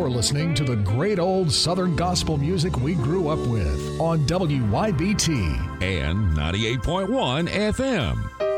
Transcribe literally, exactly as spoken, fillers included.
You're listening to the great old Southern gospel music we grew up with on W Y B T and ninety-eight point one F M.